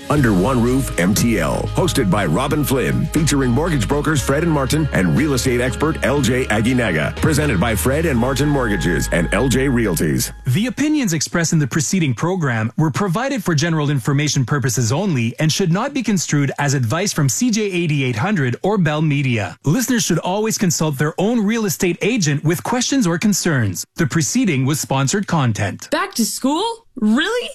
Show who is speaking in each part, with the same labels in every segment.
Speaker 1: Under One Roof MTL, hosted by Robin Flynn, featuring mortgage brokers Fred and Martin and real estate expert LJ Aguinaga. Presented by Fred and Martin Mortgages and LJ Realties.
Speaker 2: The opinions expressed in the preceding program were provided for general information purposes only and should not be construed as advice from CJ 8800 or Bell Media. Listeners should always consult their own real estate agent with questions or concerns. The preceding was sponsored content.
Speaker 3: Back to school? Really?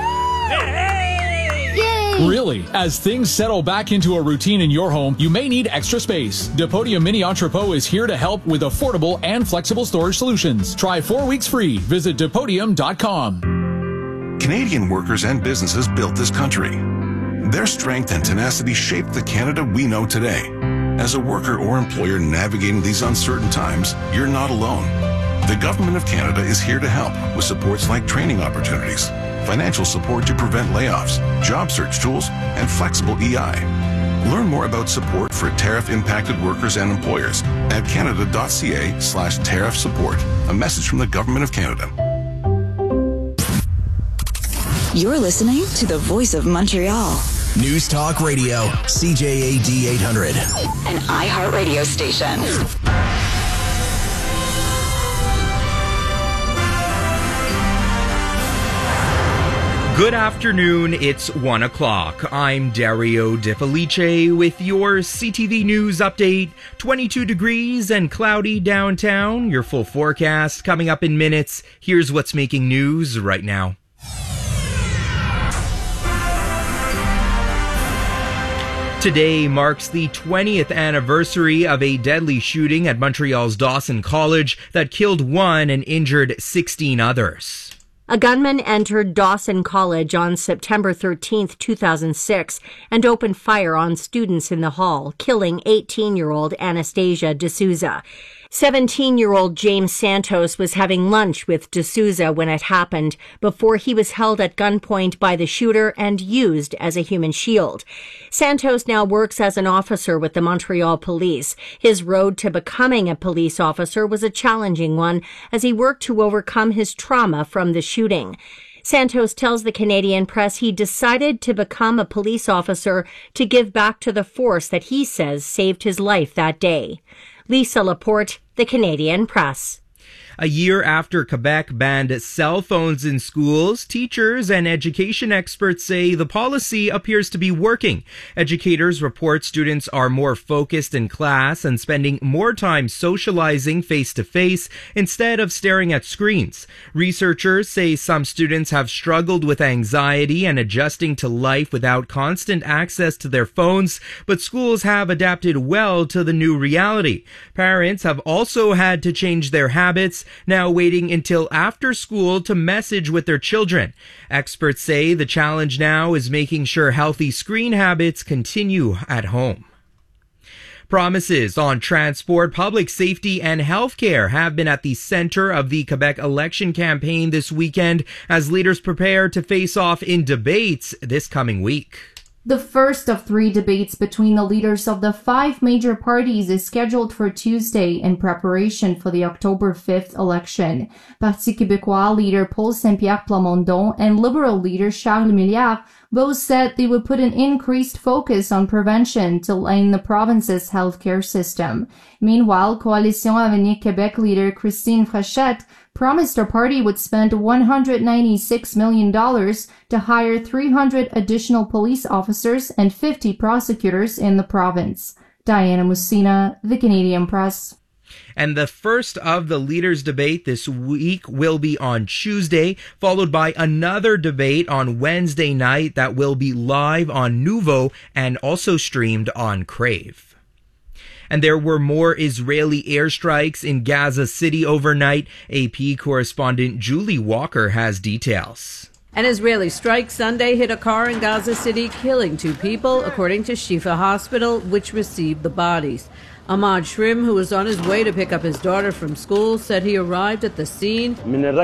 Speaker 4: Really, as things settle back into a routine in your home, you may need extra space. Depodium Mini Entrepot is here to help with affordable and flexible storage solutions. Try 4 weeks free. Visit Depodium.com.
Speaker 5: Canadian workers and businesses built this country. Their strength and tenacity shaped the Canada we know today. As a worker or employer navigating these uncertain times, you're not alone. The Government of Canada is here to help with supports like training opportunities, financial support to prevent layoffs, job search tools, and flexible EI. Learn more about support for tariff-impacted workers and employers at canada.ca/tariff support. A message from the Government of Canada.
Speaker 6: You're listening to the Voice of Montreal.
Speaker 7: News Talk Radio, CJAD 800.
Speaker 6: An iHeartRadio station.
Speaker 8: Good afternoon, it's 1 o'clock. I'm Dario De Felice with your CTV News update. 22 degrees and cloudy downtown. Your full forecast coming up in minutes. Here's what's making news right now. Today marks the 20th anniversary of a deadly shooting at Montreal's Dawson College that killed 1 and injured 16 others.
Speaker 9: A gunman entered Dawson College on September 13, 2006, and opened fire on students in the hall, killing 18-year-old Anastasia D'Souza. 17-year-old James Santos was having lunch with D'Souza when it happened, before he was held at gunpoint by the shooter and used as a human shield. Santos now works as an officer with the Montreal Police. His road to becoming a police officer was a challenging one as he worked to overcome his trauma from the shooting. Santos tells the Canadian press he decided to become a police officer to give back to the force that he says saved his life that day. Lisa Laporte, the Canadian Press.
Speaker 8: A year after Quebec banned cell phones in schools, teachers and education experts say the policy appears to be working. Educators report students are more focused in class and spending more time socializing face-to-face instead of staring at screens. Researchers say some students have struggled with anxiety and adjusting to life without constant access to their phones, but schools have adapted well to the new reality. Parents have also had to change their habits, now waiting until after school to message with their children. Experts say the challenge now is making sure healthy screen habits continue at home. Promises on transport, public safety, and healthcare have been at the center of the Quebec election campaign this weekend as leaders prepare to face off in debates this coming week.
Speaker 10: The first of 3 debates between the leaders of the 5 major parties is scheduled for Tuesday in preparation for the October 5th election. Parti Québécois leader Paul Saint-Pierre Plamondon and Liberal leader Charles Milliard both said they would put an increased focus on prevention to line the province's healthcare system. Meanwhile, Coalition Avenir Québec leader Christine Frechette promised her party would spend $196 million to hire 300 additional police officers and 50 prosecutors in the province. Diana Mussina, The Canadian Press.
Speaker 8: And the first of the leaders' debate this week will be on Tuesday, followed by another debate on Wednesday night that will be live on Nouveau and also streamed on Crave. And there were more Israeli airstrikes in Gaza City overnight. AP correspondent Julie Walker has details.
Speaker 11: An Israeli strike Sunday hit a car in Gaza City, killing 2 people, according to Shifa Hospital, which received the bodies. Ahmad Shrim, who was on his way to pick up his daughter from school, said he arrived at the scene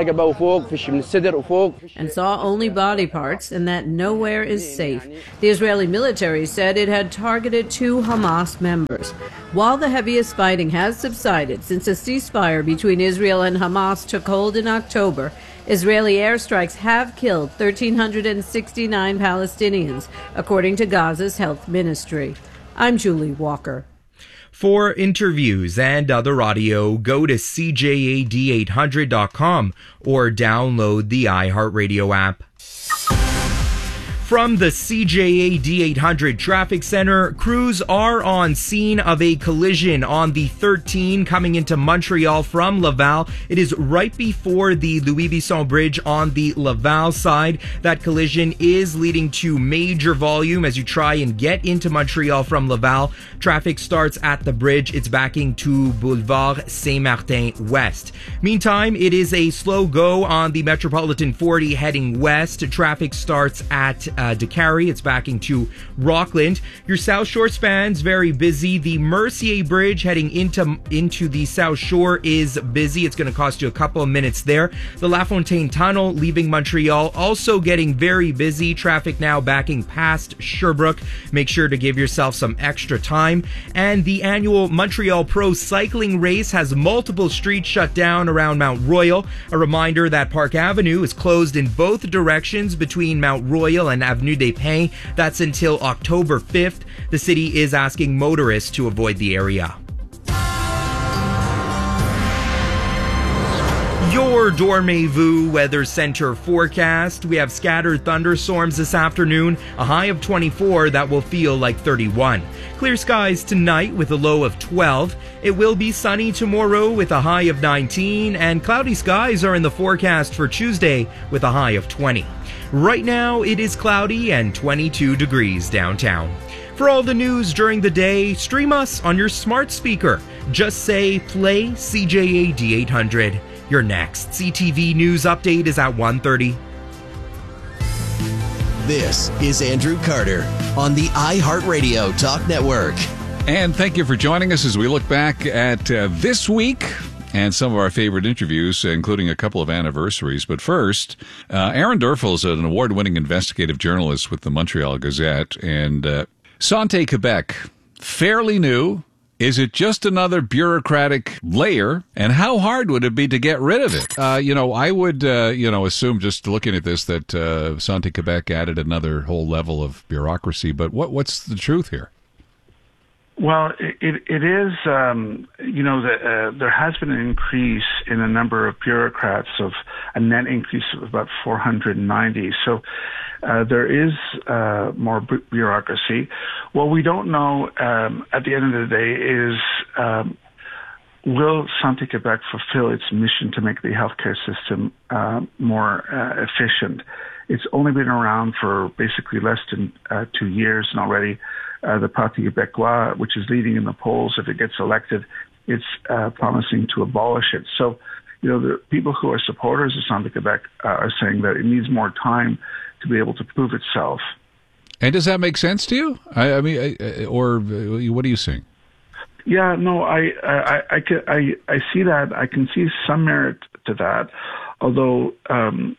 Speaker 11: and saw only body parts and that nowhere is safe. The Israeli military said it had targeted 2 Hamas members. While the heaviest fighting has subsided since a ceasefire between Israel and Hamas took hold in October, Israeli airstrikes have killed 1,369 Palestinians, according to Gaza's health ministry. I'm Julie Walker.
Speaker 8: For interviews and other audio, go to CJAD800.com or download the iHeartRadio app. From the CJAD 800 Traffic Center, crews are on scene of a collision on the 13 coming into Montreal from Laval. It is right before the Louis Bisson Bridge on the Laval side. That collision is leading to major volume as you try and get into Montreal from Laval. Traffic starts at the bridge. It's backing to Boulevard Saint-Martin West. Meantime, it is a slow go on the Metropolitan 40 heading west. Traffic starts at DeCarry. It's backing to Rockland. Your South Shore span's very busy. The Mercier Bridge heading into the South Shore is busy. It's going to cost you a couple of minutes there. The La Fontaine Tunnel leaving Montreal also getting very busy. Traffic now backing past Sherbrooke. Make sure to give yourself some extra time. And the annual Montreal Pro Cycling Race has multiple streets shut down around Mount Royal. A reminder that Park Avenue is closed in both directions between Mount Royal and Avenue des Pins. That's until October 5th. The city is asking motorists to avoid the area. Your Dormez-vous Weather Center forecast. We have scattered thunderstorms this afternoon, a high of 24 that will feel like 31. Clear skies tonight with a low of 12. It will be sunny tomorrow with a high of 19, and cloudy skies are in the forecast for Tuesday with a high of 20. Right now, it is cloudy and 22 degrees downtown. For all the news during the day, stream us on your smart speaker. Just say, play CJAD 800. Your next CTV News update is at 1:30.
Speaker 7: This is Andrew Carter on the iHeartRadio Talk Network.
Speaker 12: And thank you for joining us as we look back at this week and some of our favorite interviews, including a couple of anniversaries. But first, Aaron Derfel is an award-winning investigative journalist with the Montreal Gazette. And Santé Quebec, fairly new. Is it just another bureaucratic layer? And how hard would it be to get rid of it? I would, assume just looking at this that Santé Quebec added another whole level of bureaucracy. But what's the truth here?
Speaker 13: Well, it is, there has been an increase in the number of bureaucrats, of a net increase of about 490. So there is more bureaucracy. What we don't know at the end of the day is will Santé Quebec fulfill its mission to make the healthcare system more efficient? It's only been around for basically less than 2 years, and already the Parti Québécois, which is leading in the polls, if it gets elected, it's promising to abolish it. So, the people who are supporters of Santé Quebec are saying that it needs more time to be able to prove itself.
Speaker 12: And does that make sense to you? Or what are you saying?
Speaker 13: Yeah, no, I see that. I can see some merit to that, although when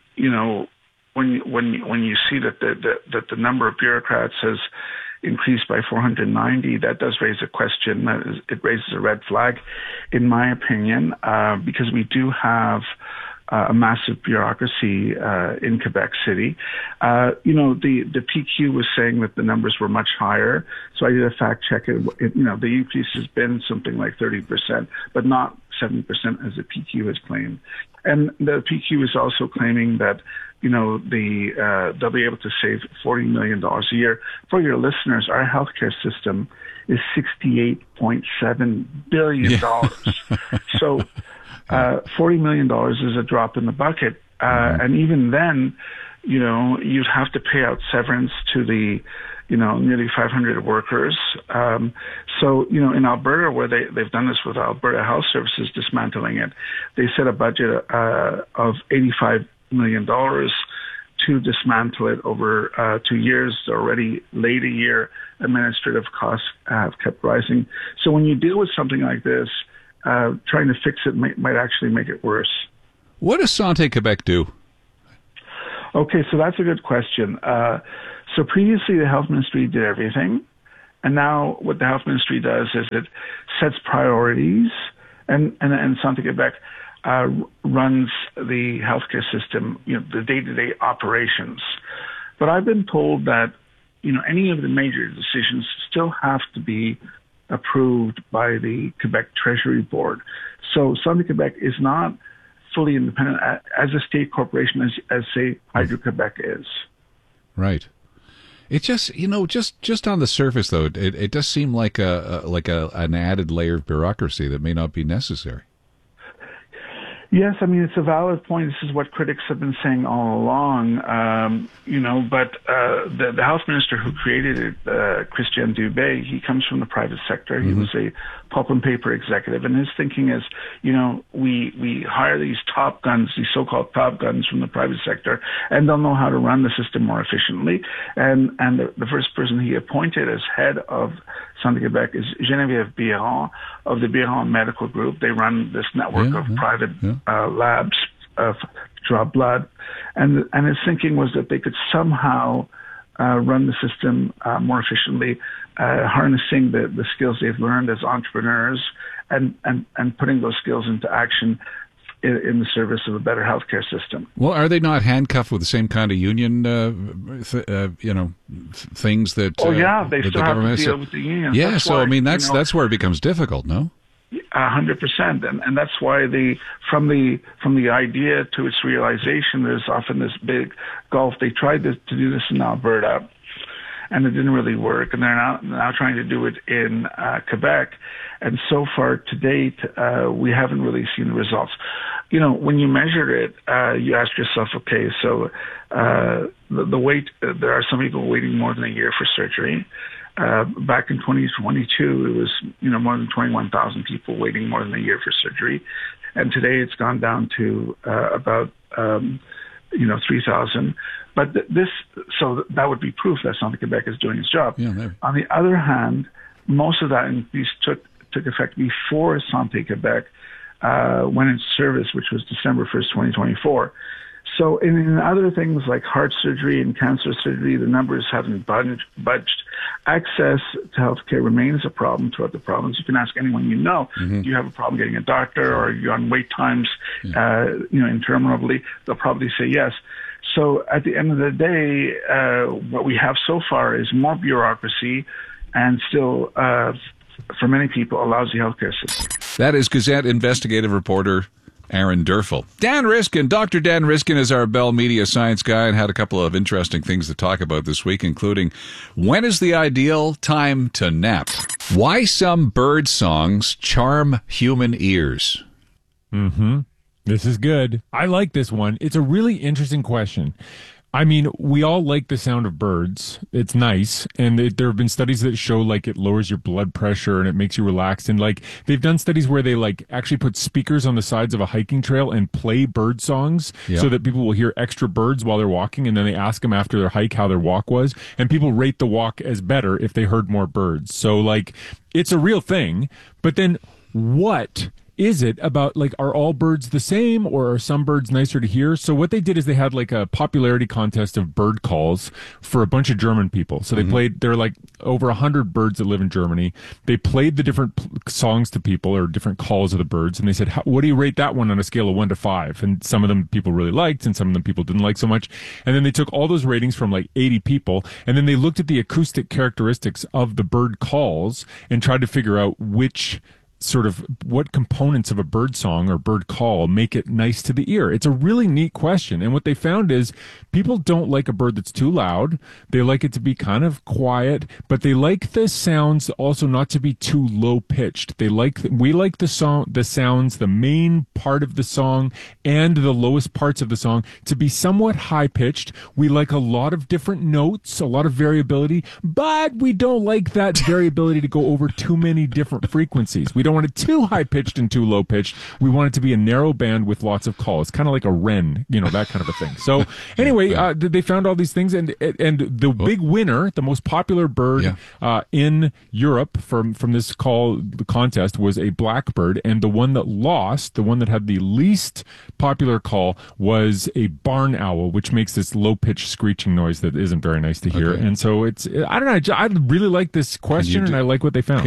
Speaker 13: you see that the number of bureaucrats has increased by 490, that does raise a question. It raises a red flag, in my opinion, because we do have a massive bureaucracy in Quebec City. The PQ was saying that the numbers were much higher, so I did a fact check. The increase has been something like 30%, but not 7% as the PQ has claimed. And the PQ is also claiming that they'll be able to save $40 million a year. For your listeners, our healthcare system is $68.7 billion. So $40 million is a drop in the bucket. And even then, you'd have to pay out severance to the, nearly 500 workers. So, in Alberta, where they've done this with Alberta Health Services, dismantling it, they set a budget of $85 million to dismantle it over 2 years. Already late a year, administrative costs have kept rising. So when you deal with something like this, trying to fix it might actually make it worse.
Speaker 12: What does Santé Quebec do?
Speaker 13: Okay, so that's a good question. So previously the health ministry did everything, and now what the health ministry does is it sets priorities, and Santé Quebec runs the healthcare system, the day-to-day operations. But I've been told that, any of the major decisions still have to be approved by the Quebec Treasury Board. So Santé Quebec is not fully independent as a state corporation as say Hydro-Quebec is.
Speaker 12: Right. It just, just on the surface though, it does seem like an added layer of bureaucracy that may not be necessary.
Speaker 13: Yes, I mean, it's a valid point. This is what critics have been saying all along, but the health minister who created it, Christian Dubé, he comes from the private sector. He was a pulp and paper executive, and his thinking is, we hire these top guns, these so-called top guns from the private sector, and they'll know how to run the system more efficiently. And the first person he appointed as head of Santé Quebec is Geneviève Biron of the Biron Medical Group. They run this network of private labs draw blood, and his thinking was that they could somehow run the system more efficiently, harnessing the skills they've learned as entrepreneurs and putting those skills into action in the service of a better healthcare system.
Speaker 12: Well, are they not handcuffed with the same kind of union, things that?
Speaker 13: Oh yeah, they
Speaker 12: still
Speaker 13: the
Speaker 12: have
Speaker 13: to deal with the unions.
Speaker 12: Yeah, so I mean that's where it becomes difficult, no?
Speaker 13: 100%, and that's why from the idea to its realization, there's often this big gulf. They tried to do this in Alberta, and it didn't really work, and they're now trying to do it in Quebec, and so far to date, we haven't really seen the results. When you measure it, you ask yourself, okay, so the wait, there are some people waiting more than a year for surgery. Back in 2022, it was, more than 21,000 people waiting more than a year for surgery. And today it's gone down to about 3,000. But so that would be proof that Santé Quebec is doing its job.
Speaker 12: Yeah, maybe.
Speaker 13: On the other hand, most of that increase took effect before Santé Quebec went into service, which was December 1st, 2024. So in other things like heart surgery and cancer surgery, the numbers haven't budged. Access to healthcare remains a problem throughout the province. You can ask anyone you know, do you have a problem getting a doctor, or you're on wait times, interminably? They'll probably say yes. So at the end of the day, what we have so far is more bureaucracy and still, for many people, a lousy healthcare system.
Speaker 12: That is Gazette investigative reporter Aaron Derfel. Dan Riskin, Dr. Dan Riskin is our Bell Media science guy and had a couple of interesting things to talk about this week, including when is the ideal time to nap? Why some bird songs charm human ears?
Speaker 14: This is good. I like this one. It's a really interesting question. I mean, we all like the sound of birds. It's nice. And there have been studies that show it lowers your blood pressure and it makes you relaxed. And they've done studies where they actually put speakers on the sides of a hiking trail and play bird songs so that people will hear extra birds while they're walking. And then they ask them after their hike how their walk was. And people rate the walk as better if they heard more birds. So it's a real thing. But then what is it about, are all birds the same, or are some birds nicer to hear? So what they did is they had a popularity contest of bird calls for a bunch of German people. So they played, there are over 100 birds that live in Germany. They played the different songs to people, or different calls of the birds, and they said, what do you rate that one on a scale of 1 to 5? And some of them people really liked, and some of them people didn't like so much. And then they took all those ratings from 80 people, and then they looked at the acoustic characteristics of the bird calls and tried to figure out what components of a bird song or bird call make it nice to the ear. It's a really neat question. And what they found is people don't like a bird that's too loud. They like it to be kind of quiet, but they like the sounds also not to be too low pitched. We like the sounds, the main part of the song and the lowest parts of the song to be somewhat high pitched. We like a lot of different notes, a lot of variability, but we don't like that variability to go over too many different frequencies. We don't want it too high-pitched and too low-pitched. We want it to be a narrow band with lots of calls, kind of like a wren, that kind of a thing. So anyway, they found all these things, and the big winner, the most popular bird in Europe from this contest was a blackbird, and the one that lost, the one that had the least popular call, was a barn owl, which makes this low-pitched screeching noise that isn't very nice to hear. And so I don't know, I really like this question, and I like what they found.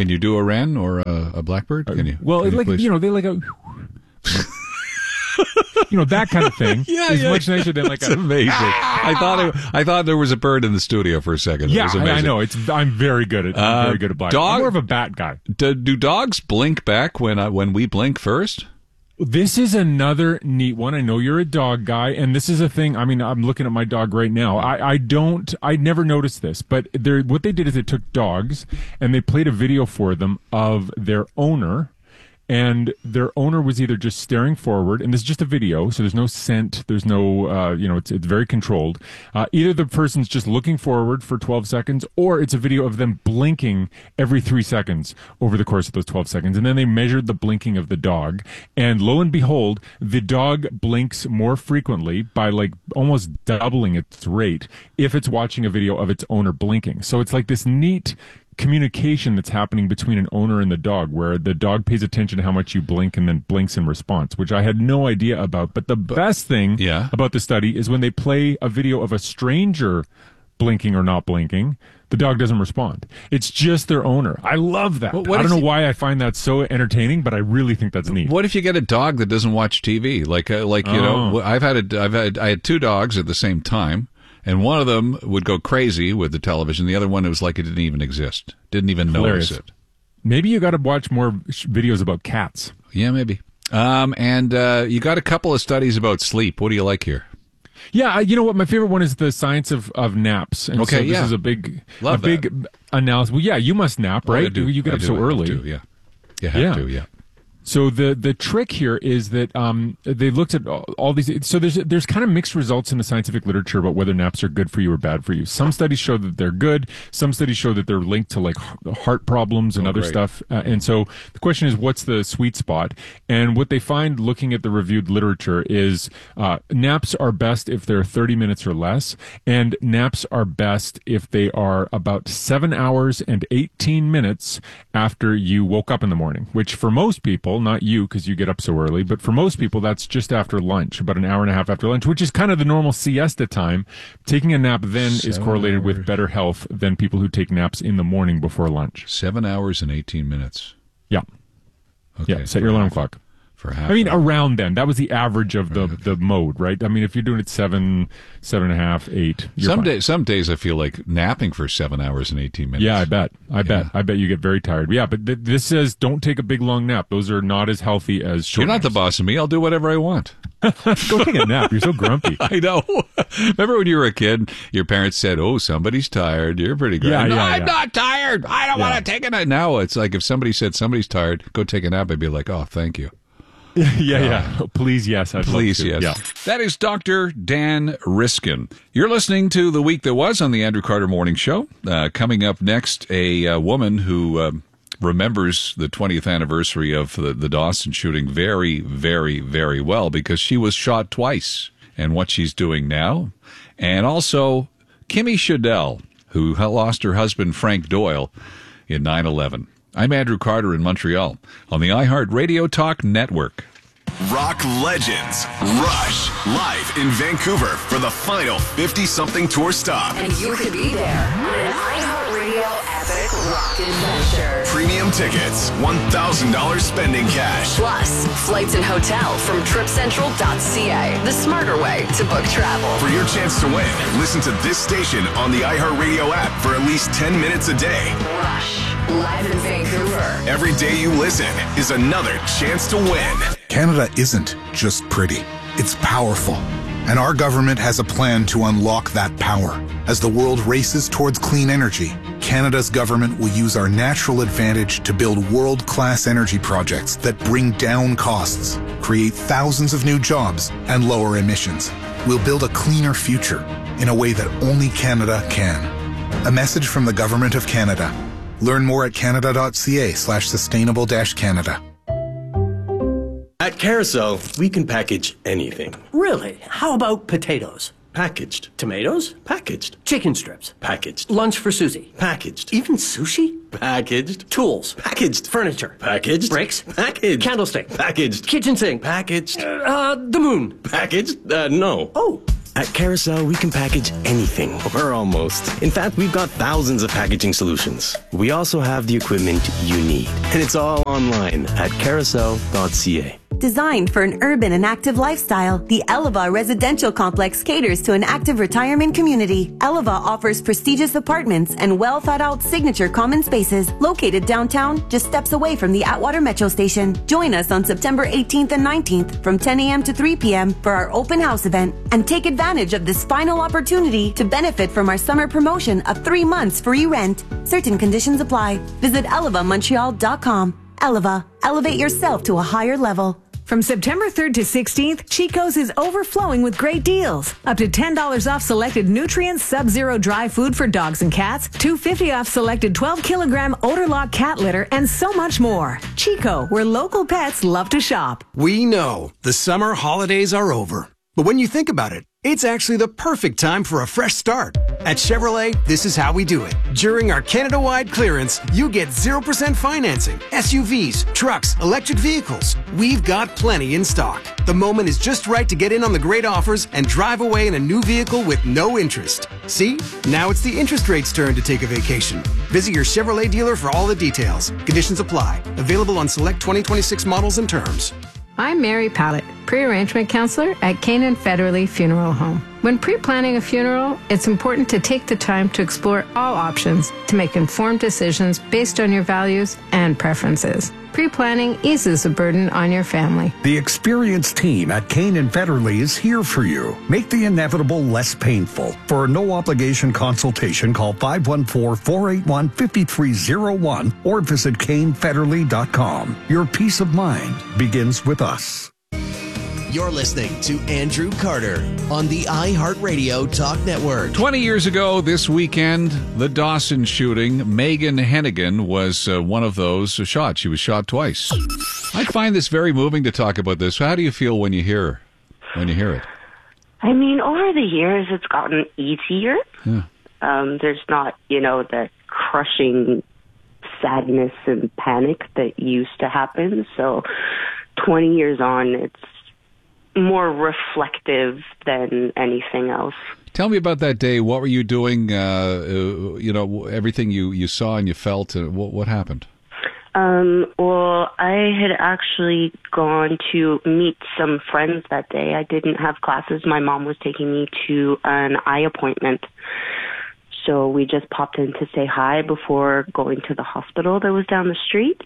Speaker 12: Can you do a wren or a blackbird? Can you? Well, they like a...
Speaker 14: they like a...
Speaker 12: Can you do a wren or a blackbird? Can you?
Speaker 14: Well, they like a...
Speaker 12: Can you do a wren or a blackbird? Can you?
Speaker 14: Can you? Well,
Speaker 12: Can you
Speaker 14: like,
Speaker 12: please?
Speaker 14: they like a... That kind of thing is much nicer than like
Speaker 12: It's amazing. I thought there was a bird in the studio for a second.
Speaker 14: Yeah,
Speaker 12: It was amazing.
Speaker 14: I know. I'm very good at black. I'm more of a bat guy.
Speaker 12: Do dogs blink back when we blink first?
Speaker 14: This is another neat one. I know you're a dog guy, and this is a thing. I mean, I'm looking at my dog right now. I never noticed this, but what they did is they took dogs and they played a video for them of their owner. And their owner was either just staring forward, and this is just a video, so there's no scent, there's no, it's very controlled. Either the person's just looking forward for 12 seconds, or it's a video of them blinking every 3 seconds over the course of those 12 seconds. And then they measured the blinking of the dog, and lo and behold, the dog blinks more frequently by like almost doubling its rate if it's watching a video of its owner blinking. So it's like this neat communication that's happening between an owner and the dog, where the dog pays attention to how much you blink and then blinks in response, which I had no idea about. But the best thing about the study is when they play a video of a stranger blinking or not blinking, the dog doesn't respond. It's just their owner. I love that. I don't know why I find that so entertaining, but I really think that's neat.
Speaker 12: What if you get a dog that doesn't watch TV? I had two dogs at the same time. And one of them would go crazy with the television. The other one, it was like it didn't even exist. Didn't even notice it.
Speaker 14: Maybe you got to watch more videos about cats.
Speaker 12: Yeah, maybe. And you got a couple of studies about sleep. What do you like here?
Speaker 14: Yeah, you know what? My favorite one is the science of naps. And
Speaker 12: okay,
Speaker 14: so this is a big analysis. Well, yeah, you must nap, right? You get up so early.
Speaker 12: Yeah. You have to, yeah.
Speaker 14: So the trick here is that they looked at all these. So there's kind of mixed results in the scientific literature about whether naps are good for you or bad for you. Some studies show that they're good. Some studies show that they're linked to like heart problems and other stuff. And so the question is, what's the sweet spot? And what they find looking at the reviewed literature is naps are best if they're 30 minutes or less, and naps are best if they are about 7 hours and 18 minutes after you woke up in the morning, which for most people, not you because you get up so early, but for most people, that's just after lunch, about an hour and a half after lunch, which is kind of the normal siesta time. Taking a nap then is correlated with better health than people who take naps in the morning before lunch.
Speaker 12: 7 hours and 18 minutes.
Speaker 14: Yeah.
Speaker 12: Okay.
Speaker 14: Yeah, set your alarm clock.
Speaker 12: For half.
Speaker 14: I mean, around then. That was the average of the mode, right? I mean, if you're doing it 7, 7.5, 8.
Speaker 12: Some days I feel like napping for 7 hours and 18 minutes.
Speaker 14: Yeah, I bet you get very tired. Yeah, but this says don't take a big long nap. Those are not as healthy as short
Speaker 12: You're not the boss of me. I'll do whatever I want.
Speaker 14: Go take a nap. You're so grumpy.
Speaker 12: I know. Remember when you were a kid, your parents said, "Oh, somebody's tired. You're pretty good." I'm not tired. I don't want to take a nap. Now it's like if somebody said somebody's tired, go take a nap. I'd be like, "Oh, thank you."
Speaker 14: Yeah. Please, yes.
Speaker 12: Please, yes. Yeah. That is Dr. Dan Riskin. You're listening to The Week That Was on the Andrew Carter Morning Show. Coming up next, a woman who remembers the 20th anniversary of the Dawson shooting very, very, very well because she was shot twice, and what she's doing now. And also, Kimmy Shadell, who lost her husband, Frank Doyle, in 9/11. I'm Andrew Carter in Montreal on the iHeart Radio Talk Network.
Speaker 1: Rock legends Rush live in Vancouver for the final 50-something tour stop.
Speaker 15: And you could be there on an iHeartRadio epic rock adventure.
Speaker 1: Premium tickets, $1,000 spending cash.
Speaker 15: Plus, flights and hotel from TripCentral.ca. The smarter way to book travel.
Speaker 1: For your chance to win, listen to this station on the iHeartRadio app for at least 10 minutes a day.
Speaker 15: Rush. Live in Vancouver.
Speaker 1: Every day you listen is another chance to win.
Speaker 16: Canada isn't just pretty. It's powerful. And our government has a plan to unlock that power. As the world races towards clean energy, Canada's government will use our natural advantage to build world-class energy projects that bring down costs, create thousands of new jobs, and lower emissions. We'll build a cleaner future in a way that only Canada can. A message from the Government of Canada. Learn more at canada.ca/sustainable-Canada.
Speaker 17: At Carousel, we can package anything.
Speaker 18: Really? How about potatoes?
Speaker 17: Packaged.
Speaker 18: Tomatoes?
Speaker 17: Packaged.
Speaker 18: Chicken strips?
Speaker 17: Packaged.
Speaker 18: Lunch for Susie?
Speaker 17: Packaged.
Speaker 18: Even sushi?
Speaker 17: Packaged.
Speaker 18: Tools?
Speaker 17: Packaged.
Speaker 18: Furniture?
Speaker 17: Packaged.
Speaker 18: Bricks?
Speaker 17: Packaged.
Speaker 18: Candlestick?
Speaker 17: Packaged.
Speaker 18: Kitchen sink?
Speaker 17: Packaged.
Speaker 18: The moon?
Speaker 17: Packaged? No.
Speaker 18: Oh.
Speaker 17: At Carousel, we can package anything, or almost. In fact, we've got thousands of packaging solutions. We also have the equipment you need, and it's all online at carousel.ca.
Speaker 19: Designed for an urban and active lifestyle, the Eleva Residential Complex caters to an active retirement community. Eleva offers prestigious apartments and well-thought-out signature common spaces located downtown, just steps away from the Atwater Metro Station. Join us on September 18th and 19th from 10 a.m. to 3 p.m. for our open house event, and take advantage of this final opportunity to benefit from our summer promotion of 3 months free rent. Certain conditions apply. Visit ElevaMontreal.com. Eleva. Elevate yourself to a higher level.
Speaker 20: From September 3rd to 16th, Chico's is overflowing with great deals. Up to $10 off selected Nutrients Sub-Zero dry food for dogs and cats, $2.50 off selected 12-kilogram Odor Lock cat litter, and so much more. Chico, where local pets love to shop.
Speaker 21: We know the summer holidays are over. But when you think about it, it's actually the perfect time for a fresh start. At Chevrolet, this is how we do it. During our Canada-wide clearance, you get 0% financing, SUVs, trucks, electric vehicles. We've got plenty in stock. The moment is just right to get in on the great offers and drive away in a new vehicle with no interest. See? Now it's the interest rate's turn to take a vacation. Visit your Chevrolet dealer for all the details. Conditions apply. Available on select 2026 models and terms.
Speaker 22: I'm Mary Pallett, pre-arrangement counselor at Canaan Federally Funeral Home. When pre-planning a funeral, it's important to take the time to explore all options to make informed decisions based on your values and preferences. Pre-planning eases the burden on your family.
Speaker 23: The experienced team at Canaan Federally is here for you. Make the inevitable less painful. For a no-obligation consultation, call 514-481-5301 or visit canefederally.com. Your peace of mind begins with us.
Speaker 7: You're listening to Andrew Carter on the iHeartRadio Talk Network.
Speaker 12: 20 years ago this weekend, the Dawson shooting, Megan Hennigan was one of those shot. She was shot twice. I find this very moving to talk about this. How do you feel when you hear it?
Speaker 24: I mean, over the years, it's gotten easier.
Speaker 12: Yeah.
Speaker 24: There's not, the crushing sadness and panic that used to happen. So 20 years on, it's more reflective than anything else.
Speaker 12: Tell me about that day. What were you doing? Everything you saw and you felt. What happened?
Speaker 24: Well, I had actually gone to meet some friends that day. I didn't have classes. My mom was taking me to an eye appointment. So we just popped in to say hi before going to the hospital that was down the street.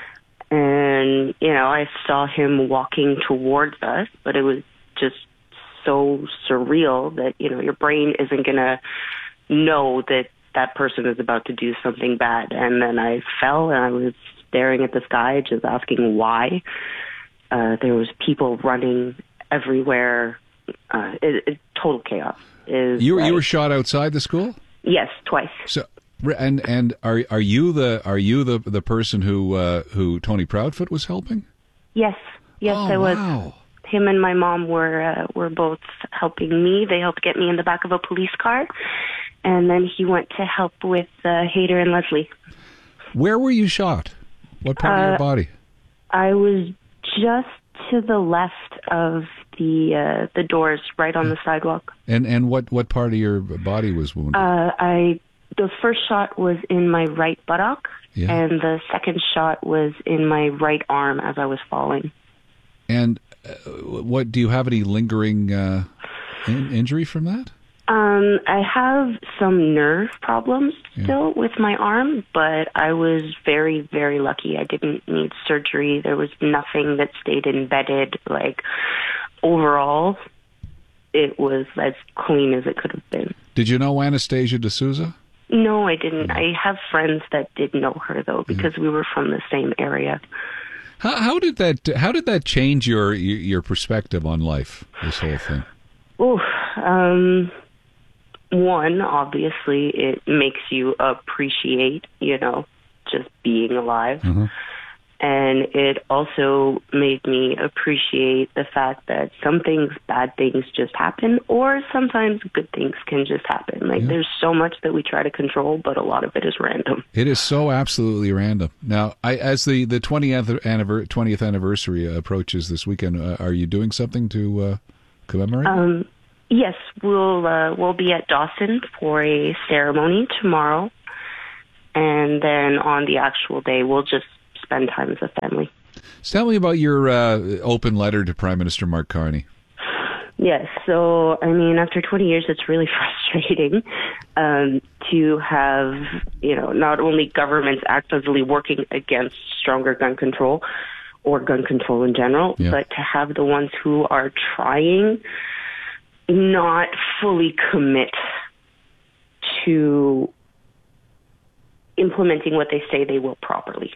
Speaker 24: And, I saw him walking towards us, but it was just so surreal that, your brain isn't going to know that that person is about to do something bad. And then I fell and I was staring at the sky, just asking why. There was people running everywhere. Total chaos.
Speaker 12: You were shot outside the school?
Speaker 24: Yes, twice.
Speaker 12: So. And are you the person who Tony Proudfoot was helping?
Speaker 24: Yes, I was.
Speaker 12: Wow.
Speaker 24: Him and my mom were both helping me. They helped get me in the back of a police car, and then he went to help with Hayder and Leslie.
Speaker 12: Where were you shot? What part of your body?
Speaker 24: I was just to the left of the doors, right on the sidewalk.
Speaker 12: And what part of your body was wounded?
Speaker 24: The first shot was in my right buttock, and the second shot was in my right arm as I was falling.
Speaker 12: And what do you have any lingering injury from that?
Speaker 24: I have some nerve problems still with my arm, but I was very, very lucky. I didn't need surgery. There was nothing that stayed embedded. Overall, it was as clean as it could have been.
Speaker 12: Did you know Anastasia D'Souza?
Speaker 24: No, I didn't. I have friends that did know her, though, because we were from the same area.
Speaker 12: How did that change your perspective on life, this whole thing?
Speaker 24: One, obviously, it makes you appreciate, just being alive.
Speaker 12: Mm-hmm.
Speaker 24: And it also made me appreciate the fact that some things, bad things just happen, or sometimes good things can just happen. There's so much that we try to control, but a lot of it is random.
Speaker 12: It is so absolutely random. Now, as the 20th anniversary approaches this weekend, are you doing something to commemorate?
Speaker 24: Yes, we'll be at Dawson for a ceremony tomorrow, and then on the actual day, we'll just spend time as a family.
Speaker 12: Tell me about your open letter to Prime Minister Mark Carney.
Speaker 24: Yes. So, I mean, after 20 years, it's really frustrating to have, not only governments actively working against stronger gun control or gun control in general, but to have the ones who are trying not fully commit to implementing what they say they will properly.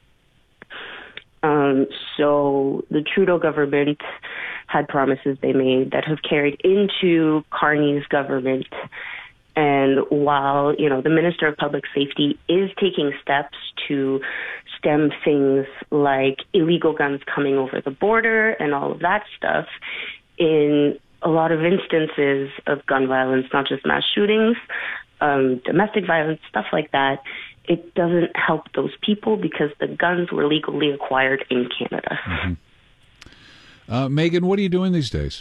Speaker 24: So the Trudeau government had promises they made that have carried into Carney's government. And while, the Minister of Public Safety is taking steps to stem things like illegal guns coming over the border and all of that stuff, in a lot of instances of gun violence, not just mass shootings, domestic violence, stuff like that, it doesn't help those people because the guns were legally acquired in Canada.
Speaker 12: Mm-hmm. Megan, what are you doing these days?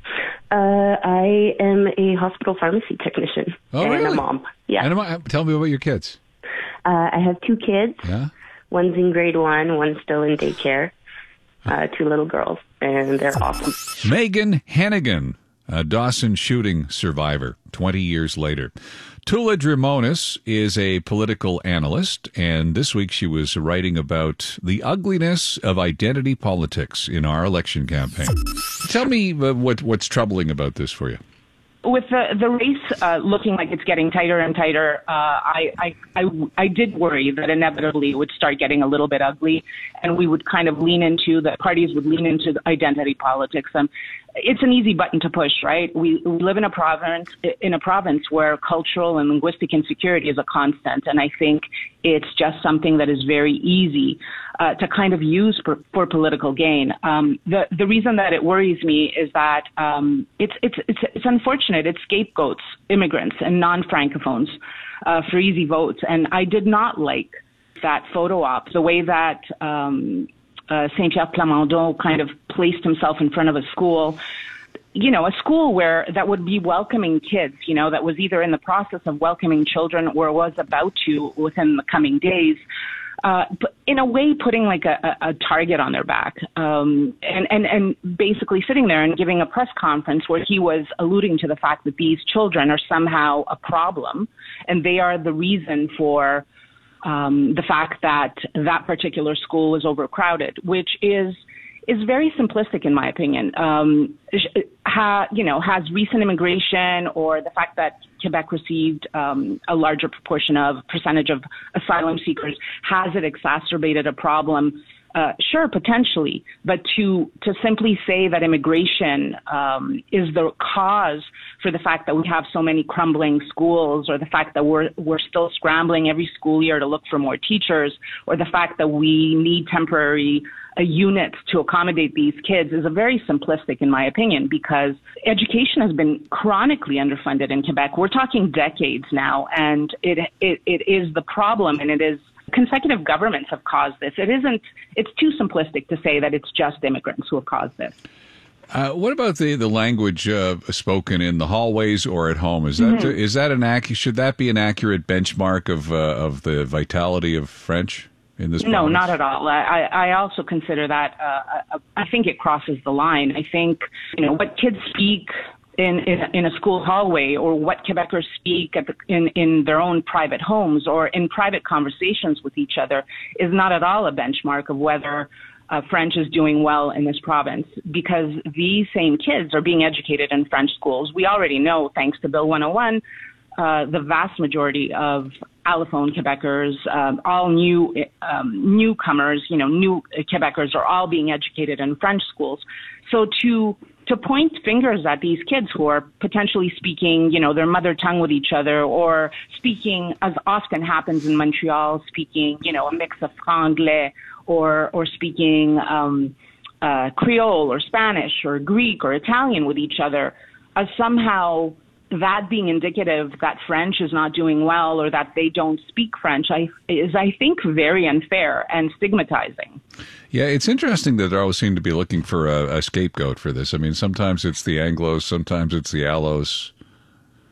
Speaker 24: I am a hospital pharmacy technician and a mom. Yeah.
Speaker 12: And tell me about your kids.
Speaker 24: I have 2 kids.
Speaker 12: Yeah.
Speaker 24: One's in grade 1, one's still in daycare. 2 little girls, and they're awesome.
Speaker 12: Megan Hennigan, a Dawson shooting survivor, 20 years later. Tula Drimonis is a political analyst, and this week she was writing about the ugliness of identity politics in our election campaign. Tell me what's troubling about this for you.
Speaker 2: With the race looking like it's getting tighter and tighter, I did worry that inevitably it would start getting a little bit ugly, and we would kind of the parties would lean into the identity politics. It's an easy button to push, right? We live in a province where cultural and linguistic insecurity is a constant, and I think it's just something that is very easy to kind of use for political gain. The reason that it worries me is that it's unfortunate. It scapegoats immigrants and non-francophones for easy votes, and I did not like that photo op, the way that Saint-Pierre Plamondon kind of placed himself in front of a school, a school that would be welcoming kids, that was either in the process of welcoming children or was about to within the coming days, but in a way putting like a target on their back, and basically sitting there and giving a press conference where he was alluding to the fact that these children are somehow a problem and they are the reason for the fact that particular school is overcrowded, which is very simplistic in my opinion. Has recent immigration or the fact that Quebec received a larger percentage of asylum seekers, has it exacerbated a problem? Sure, potentially, but to simply say that immigration is the cause for the fact that we have so many crumbling schools, or the fact that we're still scrambling every school year to look for more teachers, or the fact that we need temporary units to accommodate these kids is a very simplistic, in my opinion, because education has been chronically underfunded in Quebec. We're talking decades now, and it is the problem, and it is consecutive governments have caused this. It's too simplistic to say that it's just immigrants who have caused this.
Speaker 12: What about the language spoken in the hallways or at home? Is that should that be an accurate benchmark of the vitality of French in this province?
Speaker 2: No, not at all. I also consider that I think it crosses the line. I think what kids speak in a school hallway, or what Quebecers speak in their own private homes or in private conversations with each other, is not at all a benchmark of whether French is doing well in this province, because these same kids are being educated in French schools. We already know, thanks to Bill 101, the vast majority of allophone Quebecers, all newcomers, new Quebecers are all being educated in French schools. So to point fingers at these kids who are potentially speaking, their mother tongue with each other, or speaking, as often happens in Montreal, speaking, a mix of Franglais, or speaking Creole or Spanish or Greek or Italian with each other, as somehow that being indicative that French is not doing well or that they don't speak French is, I think, very unfair and stigmatizing.
Speaker 12: Yeah, it's interesting that they always seem to be looking for a scapegoat for this. I mean, sometimes it's the Anglos, sometimes it's the Allos.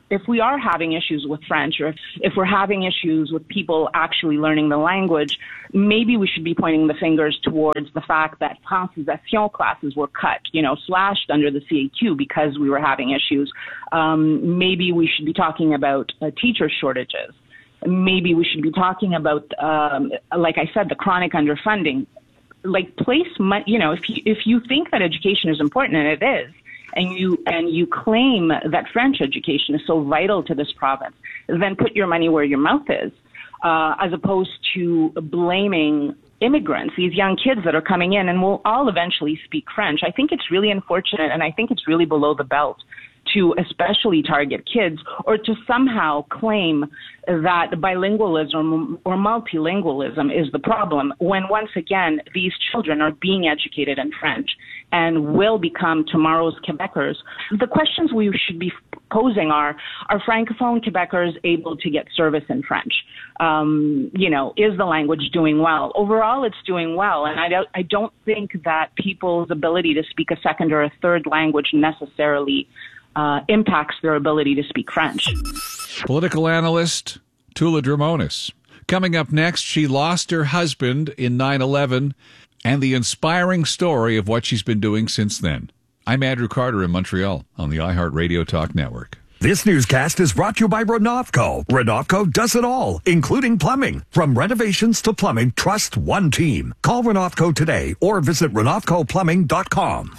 Speaker 2: if we are having issues with French, or if we're having issues with people actually learning the language, maybe we should be pointing the fingers towards the fact that francisation classes were cut, slashed under the CAQ because we were having issues. Maybe we should be talking about teacher shortages. Maybe we should be talking about, like I said, the chronic underfunding. Like if you think that education is important, and it is, and you claim that French education is so vital to this province, then put your money where your mouth is, as opposed to blaming immigrants, these young kids that are coming in and will all eventually speak French. I think it's really unfortunate, and I think it's really below the belt to especially target kids, or to somehow claim that bilingualism or multilingualism is the problem, when once again, these children are being educated in French and will become tomorrow's Quebecers. The questions we should be posing are Francophone Quebecers able to get service in French? Is the language doing well? Overall, it's doing well, and I don't think that people's ability to speak a second or a third language necessarily impacts their ability to speak French.
Speaker 12: Political analyst Tula Dramonis. Coming up next, she lost her husband in 9/11 and the inspiring story of what she's been doing since then. I'm Andrew Carter in Montreal on the iHeartRadio Talk Network.
Speaker 23: This newscast is brought to you by Renovco. Renovco does it all, including plumbing. From renovations to plumbing, trust one team. Call Renovco today or visit RenovcoPlumbing.com.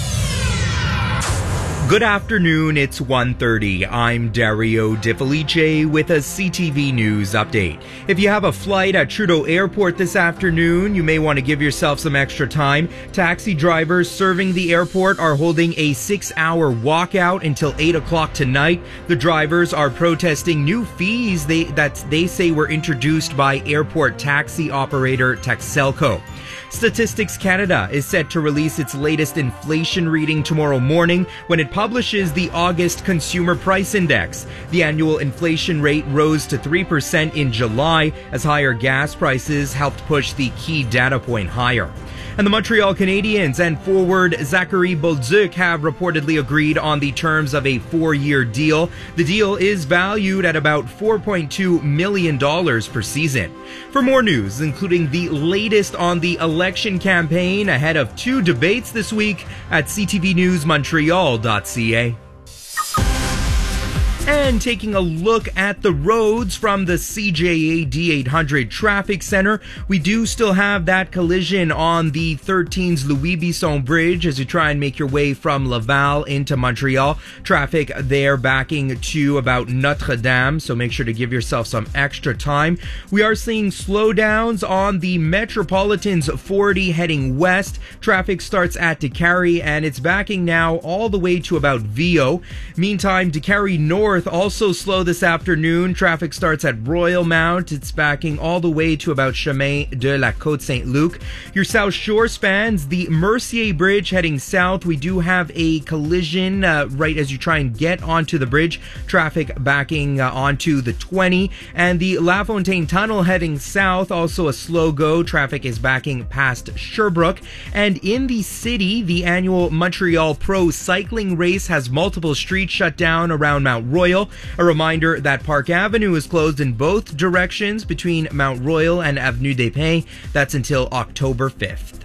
Speaker 8: Good afternoon, it's 1:30. I'm Dario Di Felice with a CTV News update. If you have a flight at Trudeau Airport this afternoon, you may want to give yourself some extra time. Taxi drivers serving the airport are holding a 6-hour walkout until 8 o'clock tonight. The drivers are protesting new fees that they say were introduced by airport taxi operator Taxelco. Statistics Canada is set to release its latest inflation reading tomorrow morning when it publishes the August Consumer Price Index. The annual inflation rate rose to 3% in July as higher gas prices helped push the key data point higher. And the Montreal Canadiens and forward Zachary Bolduc have reportedly agreed on the terms of a 4-year deal. The deal is valued at about $4.2 million per season. For more news, including the latest on the election campaign ahead of 2 debates this week at ctvnewsmontreal.ca. And taking a look at the roads from the CJA D800 Traffic Center, we do still have that collision on the 13's Louis Bisson Bridge as you try and make your way from Laval into Montreal. Traffic there backing to about Notre Dame, so make sure to give yourself some extra time. We are seeing slowdowns on the Metropolitan's 40 heading west. Traffic starts at DeCarry and it's backing now all the way to about Viau. Meantime, DeCarry North also slow this afternoon. Traffic starts at Royal Mount. It's backing all the way to about Chemin de la Côte Saint-Luc. Your South Shore spans the Mercier Bridge heading south. We do have a collision right as you try and get onto the bridge. Traffic backing onto the 20. And the La Fontaine Tunnel heading south, also a slow go. Traffic is backing past Sherbrooke. And in the city, the annual Montreal Pro Cycling Race has multiple streets shut down around Mount Royal. A reminder that Park Avenue is closed in both directions between Mount Royal and Avenue des Pins. That's until October 5th.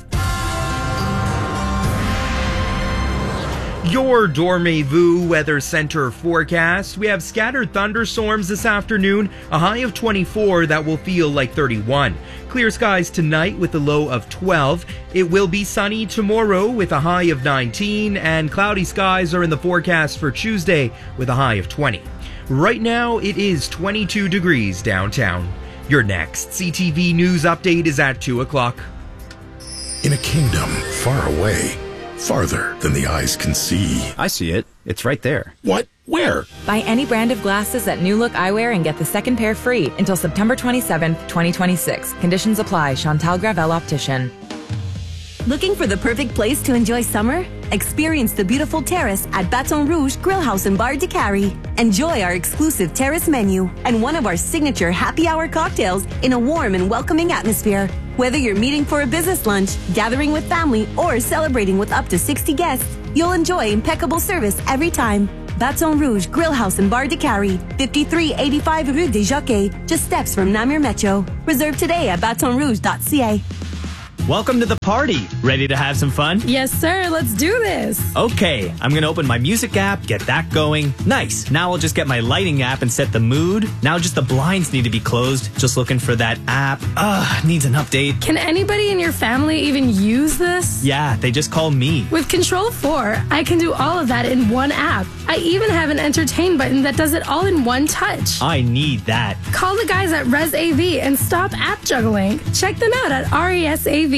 Speaker 8: Your Dormez-vous Weather Center forecast. We have scattered thunderstorms this afternoon, a high of 24 that will feel like 31. Clear skies tonight with a low of 12. It will be sunny tomorrow with a high of 19, and cloudy skies are in the forecast for Tuesday with a high of 20. Right now, it is 22 degrees downtown. Your next CTV News update is at 2 o'clock.
Speaker 3: In a kingdom far away, farther than the eyes can see.
Speaker 4: I see it. It's right there.
Speaker 3: What? Where?
Speaker 5: Buy any brand of glasses at New Look Eyewear and get the second pair free until September 27th, 2026. Conditions apply. Chantal Gravel Optician.
Speaker 19: Looking for the perfect place to enjoy summer? Experience the beautiful terrace at Baton Rouge Grillhouse and Bar DeCarry. Enjoy our exclusive terrace menu and one of our signature happy hour cocktails in a warm and welcoming atmosphere. Whether you're meeting for a business lunch, gathering with family, or celebrating with up to 60 guests, you'll enjoy impeccable service every time. Baton Rouge Grill House and Bar de Cary, 5385 Rue des Jockeys, just steps from Namur Metro. Reserve today at batonrouge.ca.
Speaker 6: Welcome to the party. Ready to have some fun?
Speaker 9: Yes, sir. Let's do this.
Speaker 6: Okay, I'm going to open my music app, get that going. Nice. Now I'll just get my lighting app and set the mood. Now just the blinds need to be closed. Just looking for that app. Needs an update.
Speaker 9: Can anybody in your family even use this?
Speaker 6: Yeah, they just call me.
Speaker 9: With Control 4, I can do all of that in one app. I even have an entertain button that does it all in one touch.
Speaker 6: I need that.
Speaker 9: Call the guys at ResAV and stop app juggling. Check them out at resav.ca.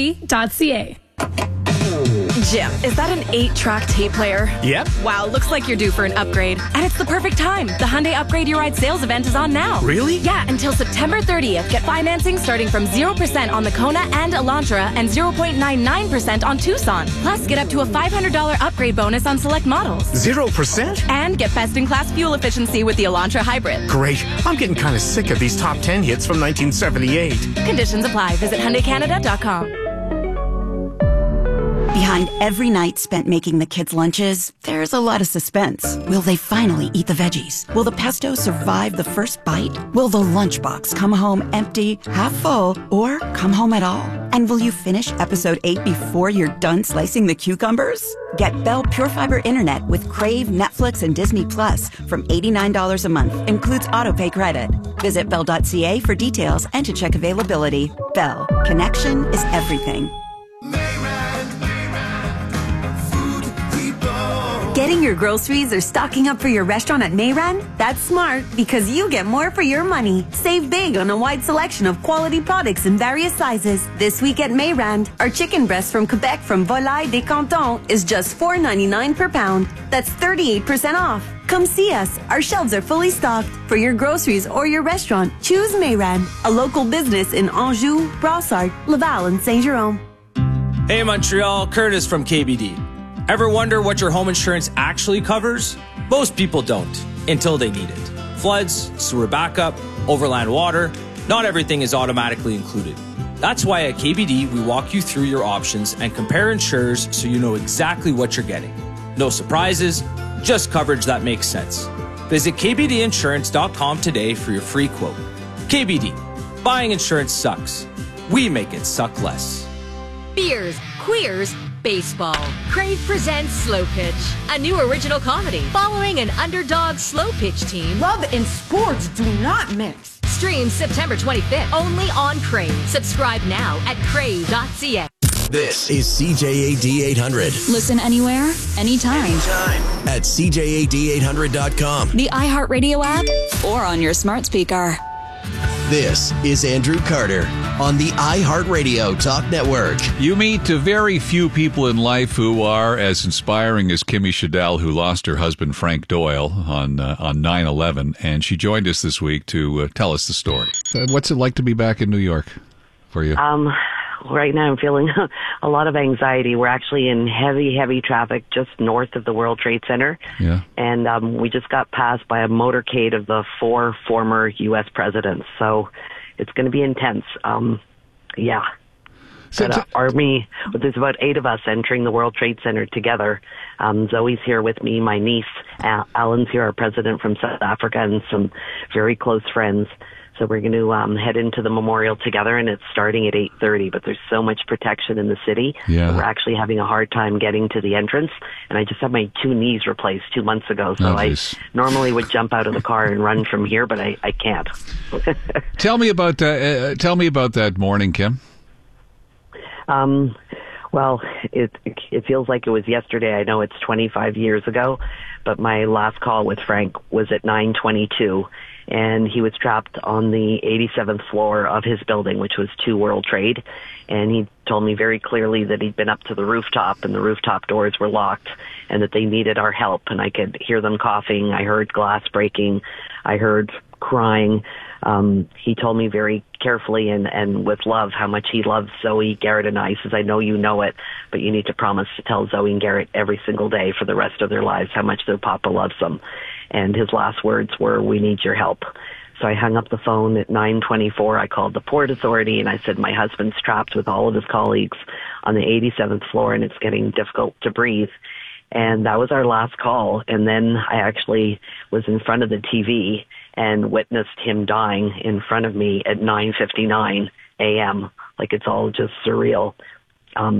Speaker 5: Jim, is that an 8-track tape player?
Speaker 6: Yep.
Speaker 5: Wow, looks like you're due for an upgrade. And it's the perfect time. The Hyundai Upgrade Your Ride sales event is on now.
Speaker 6: Really?
Speaker 5: Yeah, until September 30th. Get financing starting from 0% on the Kona and Elantra and 0.99% on Tucson. Plus, get up to a $500 upgrade bonus on select models.
Speaker 10: 0%?
Speaker 5: And get best-in-class fuel efficiency with the Elantra Hybrid.
Speaker 10: Great. I'm getting kind of sick of these top 10 hits from 1978.
Speaker 5: Conditions apply. Visit HyundaiCanada.com.
Speaker 11: Behind every night spent making the kids' lunches, there's a lot of suspense. Will they finally eat the veggies? Will the pesto survive the first bite? Will the lunchbox come home empty, half full, or come home at all? And will you finish episode 8 before you're done slicing the cucumbers? Get Bell Pure Fiber Internet with Crave, Netflix, and Disney Plus from $89 a month. Includes autopay credit. Visit Bell.ca for details and to check availability. Bell. Connection is everything.
Speaker 19: Getting your groceries or stocking up for your restaurant at Mayran? That's smart because you get more for your money. Save big on a wide selection of quality products in various sizes. This week at Mayran, our chicken breast from Quebec from Volaille des Cantons is just $4.99 per pound. That's 38% off. Come see us. Our shelves are fully stocked. For your groceries or your restaurant, choose Mayran, a local business in Anjou, Brossard, Laval, and Saint-Jérôme.
Speaker 25: Hey Montreal, Curtis from KBD. Ever wonder what your home insurance actually covers? Most people don't, until they need it. Floods, sewer backup, overland water, not everything is automatically included. That's why at KBD we walk you through your options and compare insurers so you know exactly what you're getting. No surprises, just coverage that makes sense. Visit kbdinsurance.com today for your free quote. KBD, buying insurance sucks. We make it suck less.
Speaker 26: Beers, queers, baseball. Crave presents Slow Pitch, a new original comedy following an underdog slow pitch team.
Speaker 18: Love and sports do not mix.
Speaker 26: Streams September 25th only on Crave. Subscribe now at crave.ca.
Speaker 7: This is CJAD 800.
Speaker 27: Listen anywhere, anytime.
Speaker 7: At CJAD800.com.
Speaker 27: The iHeartRadio app or on your smart speaker.
Speaker 7: This is Andrew Carter on the iHeartRadio Talk Network.
Speaker 12: You meet very few people in life who are as inspiring as Kimmy Shadell, who lost her husband Frank Doyle on 9/11, and she joined us this week to tell us the story. What's it like to be back in New York for you?
Speaker 24: Right now I'm feeling a lot of anxiety. We're actually in heavy traffic just north of the World Trade Center.
Speaker 12: Yeah.
Speaker 24: And we just got passed by a motorcade of the 4 former U.S. presidents. So it's going to be intense. Yeah. But Army, there's about 8 of us entering the World Trade Center together. Zoe's here with me, my niece. Alan's here, our president from South Africa, and some very close friends. So we're going to head into the memorial together, and it's starting at 8:30. But there's so much protection in the city.
Speaker 12: Yeah.
Speaker 24: We're actually having a hard time getting to the entrance. And I just had my 2 knees replaced 2 months ago. So I normally would jump out of the car and run from here, but I can't.
Speaker 12: Tell me about that morning, Kim.
Speaker 24: Well, it feels like it was yesterday. I know it's 25 years ago, but my last call with Frank was at 9:22. And he was trapped on the 87th floor of his building, which was 2 World Trade. And he told me very clearly that he'd been up to the rooftop and the rooftop doors were locked and that they needed our help. And I could hear them coughing. I heard glass breaking. I heard crying. He told me very carefully and with love how much he loves Zoe, Garrett, and I. He says, I know you know it, but you need to promise to tell Zoe and Garrett every single day for the rest of their lives how much their papa loves them. And his last words were, we need your help. So I hung up the phone at 9:24. I called the Port Authority and I said, my husband's trapped with all of his colleagues on the 87th floor and it's getting difficult to breathe.
Speaker 1: And that was our last call. And then I actually was in front of the TV and witnessed him dying in front of me at 9:59 a.m. Like, it's all just surreal.